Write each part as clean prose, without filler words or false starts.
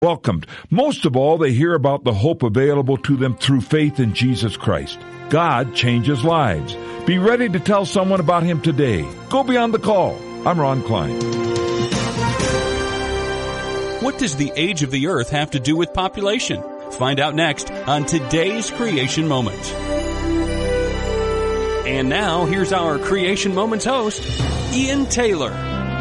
welcomed. Most of all, they hear about the hope available to them through faith in Jesus Christ. God changes lives. Be ready to tell someone about Him today. Go beyond the call. I'm Ron Klein. What does the age of the earth have to do with population? Find out next on today's Creation Moment. And now, here's our Creation Moments host, Ian Taylor.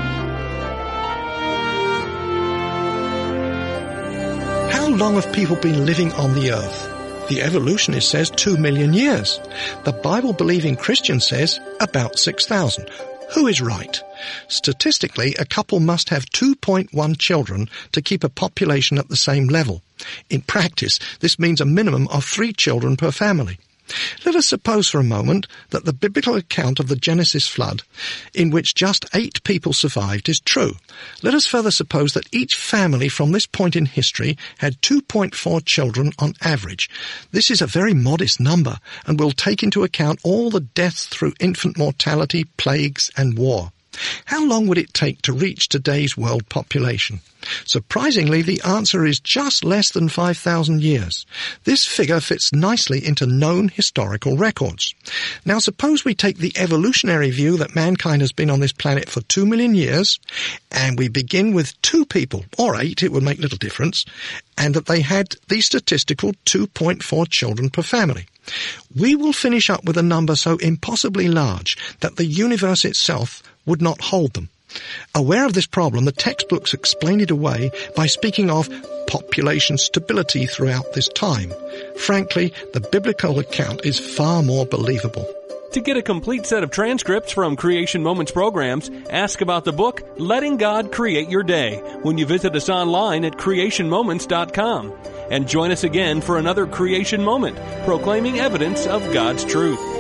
How long have people been living on the earth? The evolutionist says 2 million years. The Bible-believing Christian says about 6,000. Who is right? Statistically, a couple must have 2.1 children to keep a population at the same level. In practice, this means a minimum of 3 children per family. Let us suppose for a moment that the biblical account of the Genesis flood, in which just 8 people survived, is true. Let us further suppose that each family from this point in history had 2.4 children on average. This is a very modest number and will take into account all the deaths through infant mortality, plagues, and war. How long would it take to reach today's world population? Surprisingly, the answer is just less than 5,000 years. This figure fits nicely into known historical records. Now, suppose we take the evolutionary view that mankind has been on this planet for 2 million years, and we begin with 2 people, or 8, it would make little difference, and that they had the statistical 2.4 children per family. We will finish up with a number so impossibly large that the universe itself would not hold them. Aware of this problem, the textbooks explain it away by speaking of population stability throughout this time. Frankly, the biblical account is far more believable. To get a complete set of transcripts from Creation Moments programs, ask about the book, Letting God Create Your Day, when you visit us online at creationmoments.com. And join us again for another Creation Moment, proclaiming evidence of God's truth.